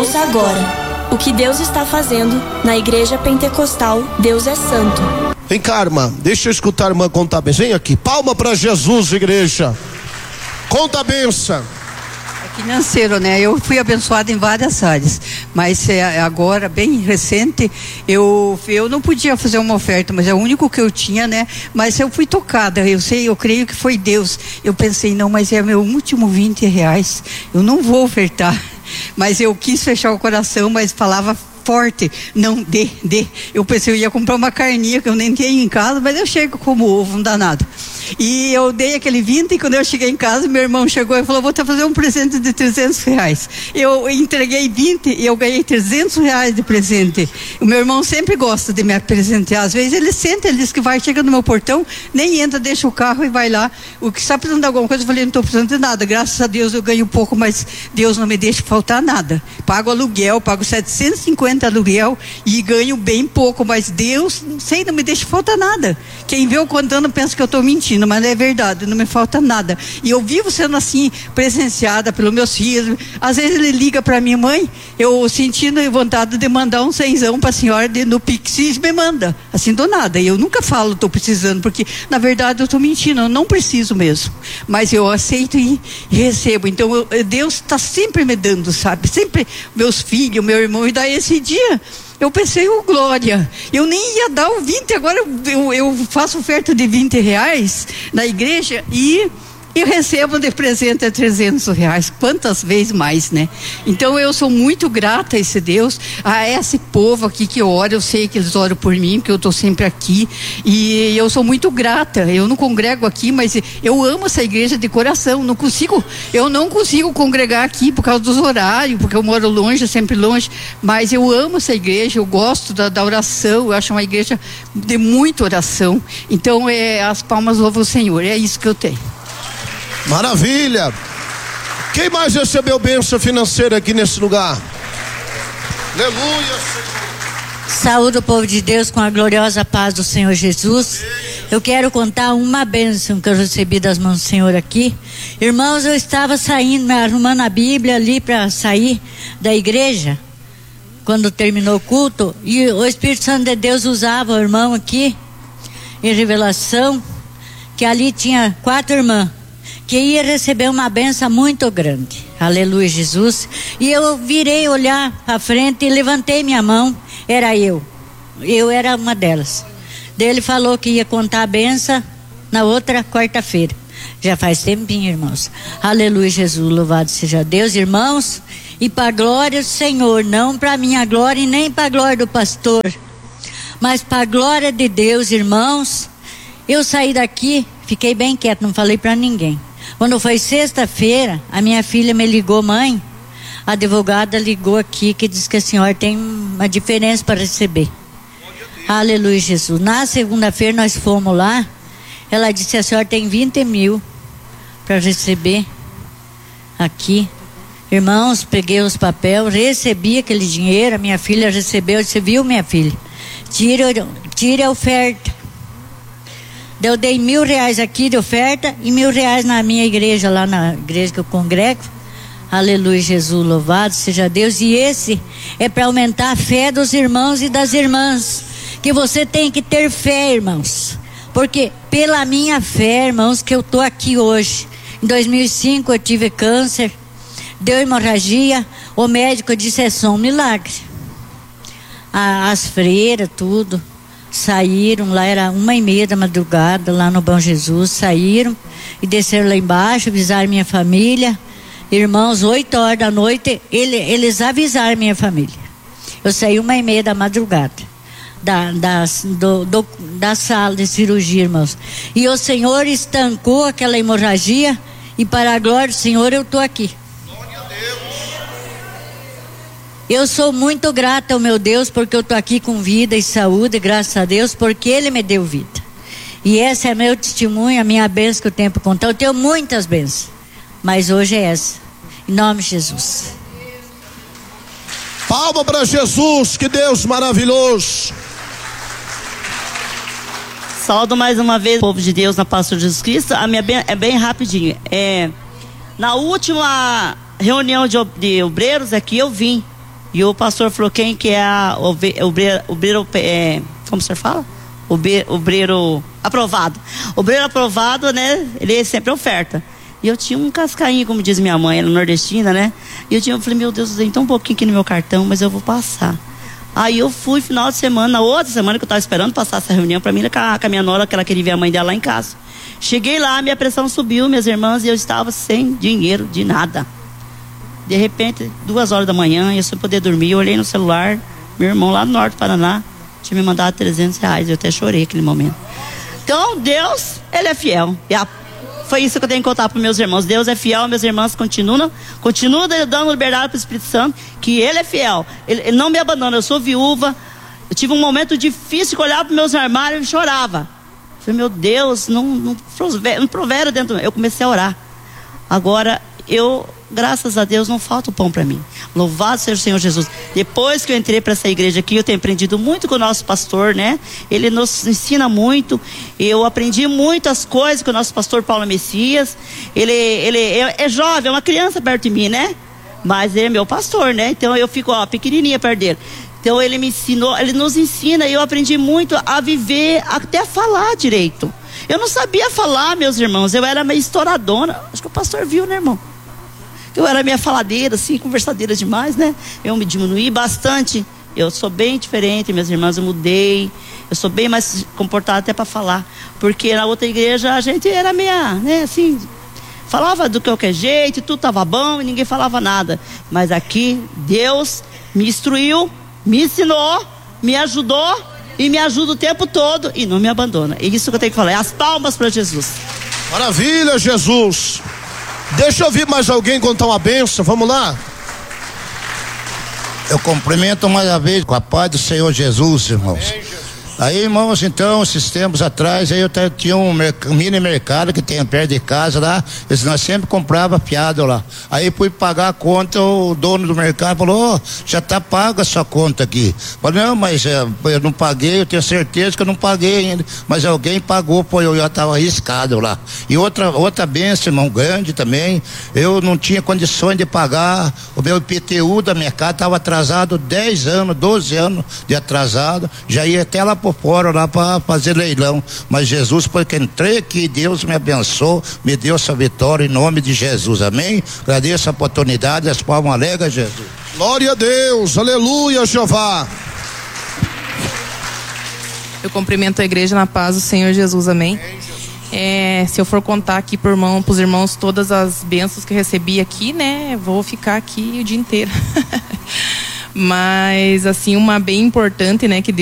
Ouça agora o que Deus está fazendo na Igreja Pentecostal Deus é Santo. Vem cá, irmã, deixa eu escutar a irmã contar a bênção. Vem aqui, palma para Jesus, igreja. Conta a bênção. Financeiro, né? Eu fui abençoada em várias áreas, mas agora, bem recente, eu não podia fazer uma oferta, mas é o único que eu tinha, né? Mas eu fui tocada, eu creio que foi Deus. Eu pensei, não, mas é meu último R$20, eu não vou ofertar. Mas eu quis fechar o coração, mas falava forte, não, dê. Eu pensei, eu ia comprar uma carninha que eu nem tenho em casa, mas eu chego como ovo, não dá nada. E eu dei aquele 20 e quando eu cheguei em casa, meu irmão chegou e falou, vou te fazer um presente de R$300. Eu entreguei 20 e eu ganhei R$300 de presente. O meu irmão sempre gosta de me presentear. Às vezes ele senta, ele diz que vai, chega no meu portão, nem entra, deixa o carro e vai lá. O que está precisando de alguma coisa, eu falei, não estou precisando de nada. Graças a Deus eu ganho pouco, mas Deus não me deixa faltar nada. Pago aluguel, pago 750 aluguel e ganho bem pouco, mas Deus, não sei, não me deixa faltar nada. Quem vê eu contando pensa que eu estou mentindo, mas não é verdade, não me falta nada. E eu vivo sendo assim, presenciada pelos meus filhos. Às vezes ele liga para minha mãe, eu sentindo vontade de mandar um cenzão para a senhora no Pix, me manda, assim do nada. E eu nunca falo, estou precisando, porque na verdade eu estou mentindo, eu não preciso mesmo. Mas eu aceito e recebo. Então Deus está sempre me dando, sabe? Sempre meus filhos, meu irmão, e daí esse dia eu pensei, glória, eu nem ia dar o 20, agora eu faço oferta de R$20 na igreja e recebo de presente R$300, quantas vezes mais, né? Então eu sou muito grata a esse Deus, a esse povo aqui que ora, eu sei que eles oram por mim, porque eu estou sempre aqui, e eu sou muito grata. Eu não congrego aqui, mas eu amo essa igreja de coração. Eu não consigo congregar aqui por causa dos horários, porque eu moro longe, sempre longe, mas eu amo essa igreja, eu gosto da oração, eu acho uma igreja de muita oração. Então as palmas louvam o Senhor, é isso que eu tenho. Maravilha. Quem mais recebeu bênção financeira aqui nesse lugar? Aleluia, Senhor. Saúde o povo de Deus com a gloriosa paz do Senhor Jesus. Eu quero contar uma bênção que eu recebi das mãos do Senhor aqui. Irmãos, eu estava saindo, arrumando a Bíblia ali para sair da igreja, quando terminou o culto, e o Espírito Santo de Deus usava o irmão aqui em revelação, que ali tinha 4 irmãs que ia receber uma benção muito grande. Aleluia, Jesus. E eu virei olhar para frente e levantei minha mão. Era eu era uma delas. Daí ele falou que ia contar a benção na outra quarta-feira. Já faz tempinho, irmãos. Aleluia, Jesus, louvado seja Deus, irmãos. E para a glória do Senhor, não para minha glória e nem para a glória do pastor, mas para a glória de Deus, irmãos. Eu saí daqui, fiquei bem quieto, não falei para ninguém. Quando foi sexta-feira, a minha filha me ligou, mãe, a advogada ligou aqui, que diz que a senhora tem uma diferença para receber. Aleluia, Jesus. Na segunda-feira nós fomos lá, ela disse, a senhora tem 20 mil para receber aqui. Irmãos, peguei os papéis, recebi aquele dinheiro, a minha filha recebeu, você viu, minha filha? Tire a oferta. Eu dei R$1.000 aqui de oferta e R$1.000 na minha igreja, lá na igreja que eu congrego. Aleluia, Jesus, louvado seja Deus. E esse é para aumentar a fé dos irmãos e das irmãs. Que você tem que ter fé, irmãos. Porque pela minha fé, irmãos, que eu estou aqui hoje. Em 2005 eu tive câncer, deu hemorragia. O médico disse, é só um milagre. As freiras, tudo. Saíram, lá era 1h30 da madrugada, lá no Bom Jesus, saíram e desceram lá embaixo, avisaram minha família. Irmãos, 8 horas da noite, eles avisaram minha família. Eu saí 1h30 da madrugada da sala de cirurgia, irmãos. E o Senhor estancou aquela hemorragia e para a glória do Senhor eu estou aqui. Eu sou muito grata ao meu Deus, porque eu estou aqui com vida e saúde, graças a Deus, porque Ele me deu vida. E esse é meu testemunho, a minha bênção que eu tenho para contar. Eu tenho muitas bênçãos, mas hoje é essa. Em nome de Jesus. Palma para Jesus, que Deus maravilhoso. Saúdo mais uma vez o povo de Deus na paz de Jesus Cristo. A minha é bem rapidinho. Na última reunião de obreiros aqui eu vim. E o pastor falou, quem que é obreiro, como o senhor fala? Obreiro aprovado. Obreiro aprovado, né? Ele sempre oferta. E eu tinha um cascainho, como diz minha mãe, ela é nordestina, né? E eu falei, meu Deus, eu tenho tão pouquinho aqui no meu cartão, mas eu vou passar. Aí eu fui final de semana, na outra semana que eu estava esperando passar essa reunião para mim, com a minha nora, que ela queria ver a mãe dela lá em casa. Cheguei lá, minha pressão subiu, minhas irmãs, e eu estava sem dinheiro de nada. De repente, 2 horas da manhã, eu sem poder dormir, eu olhei no celular, meu irmão lá no norte do Paraná tinha me mandado R$300, eu até chorei naquele momento. Então, Deus, Ele é fiel. Foi isso que eu tenho que contar para meus irmãos. Deus é fiel, meus irmãos continuam dando liberdade para o Espírito Santo, que Ele é fiel. Ele não me abandona. Eu sou viúva. Eu tive um momento difícil que eu olhava para meus armários e chorava. Eu falei, meu Deus, não provera dentro. Eu comecei a orar. Agora, graças a Deus, não falta o pão para mim. Louvado seja o Senhor Jesus. Depois que eu entrei para essa igreja aqui, eu tenho aprendido muito com o nosso pastor, né? Ele nos ensina muito. Eu aprendi muito as coisas com o nosso pastor Paulo Messias. Ele é jovem, é uma criança perto de mim, né? Mas ele é meu pastor, né? Então eu fico, pequenininha perto dele. Então ele me ensinou, ele nos ensina, e eu aprendi muito a viver, até a falar direito. Eu não sabia falar, meus irmãos. Eu era meio estouradona. Acho que o pastor viu, né, irmão? Eu era meio faladeira, assim, conversadeira demais, né? Eu me diminuí bastante. Eu sou bem diferente, minhas irmãs, eu mudei. Eu sou bem mais comportada até para falar. Porque na outra igreja a gente era meio, né, assim, falava do qualquer jeito, tudo estava bom e ninguém falava nada. Mas aqui, Deus me instruiu, me ensinou, me ajudou e me ajuda o tempo todo e não me abandona. É isso que eu tenho que falar. É as palmas para Jesus. Maravilha, Jesus. Deixa eu ouvir mais alguém contar uma bênção, vamos lá. Eu cumprimento mais uma vez com a paz do Senhor Jesus, irmãos. Aí, irmãos, então, esses tempos atrás, aí eu tinha um mini mercado que tem perto de casa lá, nós sempre comprava fiado lá. Aí fui pagar a conta, o dono do mercado falou, já tá paga a sua conta aqui. Falei, não, mas eu não paguei, eu tenho certeza que eu não paguei ainda, mas alguém pagou, pô, eu já estava arriscado lá. E outra bênção, irmão, grande também, eu não tinha condições de pagar, o meu IPTU da minha casa estava atrasado 10 anos, 12 anos de atrasado, já ia até lá por fora lá para fazer leilão, mas Jesus, porque entrei aqui, Deus me abençoou, me deu essa vitória em nome de Jesus, amém? Agradeço a oportunidade, as palmas alegres, Jesus. Glória a Deus, aleluia, Jeová. Eu cumprimento a igreja na paz do Senhor Jesus, amém? Se eu for contar aqui pros irmãos todas as bênçãos que recebi aqui, né, vou ficar aqui o dia inteiro. Mas assim, uma bem importante, né, que